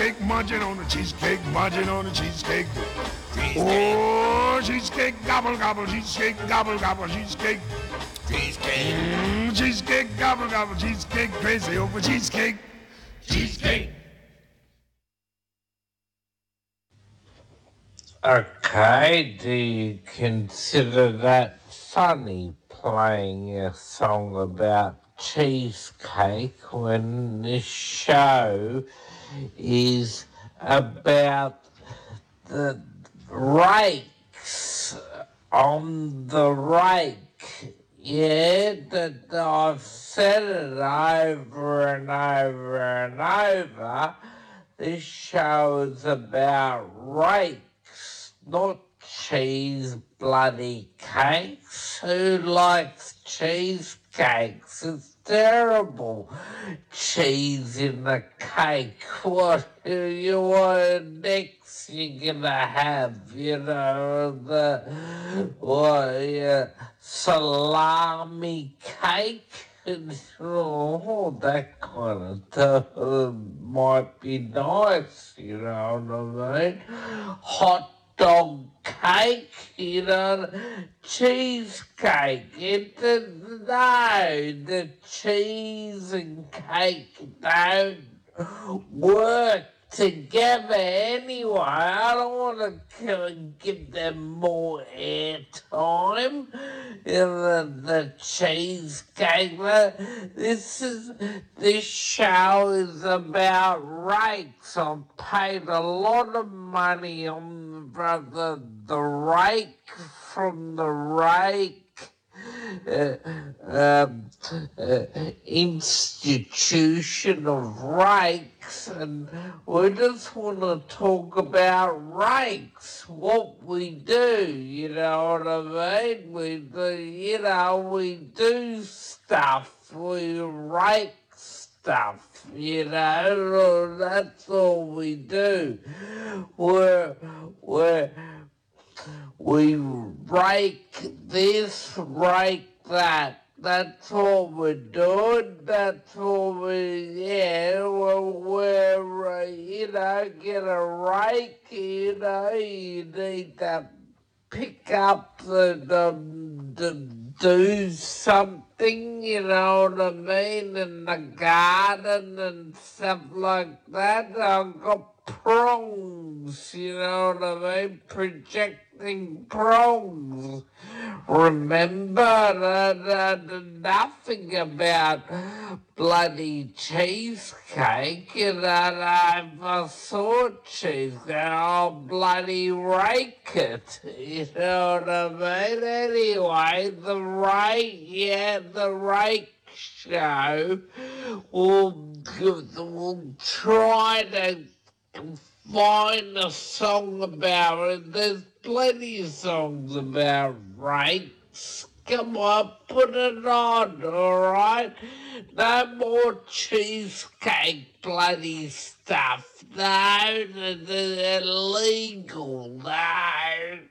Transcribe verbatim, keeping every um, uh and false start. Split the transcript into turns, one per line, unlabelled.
cheesecake, munching on the cheesecake, munching on the cheesecake. Cheesecake. Oh, cheesecake, gobble, gobble, cheesecake, gobble, gobble, cheesecake. Cheesecake. Mm, cheesecake, gobble, gobble, cheesecake, crazy over cheesecake. Cheesecake.
Okay, do you consider that funny, playing a song about cheesecake when this show is about the rakes on the rake? Yeah, that I've said it over and over and over. This show is about rakes, not cheese bloody cakes. Who likes cheesecakes? It's terrible. Cheese in the cake. What do you want next you're gonna have? You know, the what, yeah, salami cake? Oh, that kind of stuff uh, might be nice, you know what I mean? Hot dog cake, you know, cheesecake. It, uh, no, the cheese and cake don't work together anyway. I don't want to give them more airtime. The, the cheesecake. This is this show is about rakes. I've paid a lot of money on the the, the rake from the rake. Uh, um, uh, institution of rakes, and we just want to talk about rakes, what we do, you know what I mean? We do, you know, we do stuff, we rake stuff, you know, that's all we do. We're, we're, we rake this, rake that. That's all we're doing. That's all we, yeah, well, we're, uh, you know, get a rake, you know, you need to pick up the, the, the do something, you know what I mean, in the garden and stuff like that. I've got prongs, you know what I mean, projecting prongs. Remember that, that nothing about bloody cheesecake, you know, if I saw cheesecake, I'll bloody rake it, you know what I mean? Anyway, the rake, yeah, the rake show will, will try to find a song about it. There's plenty of songs about rakes. Come on, put it on, all right? No more cheesecake bloody stuff. No, it's illegal. No.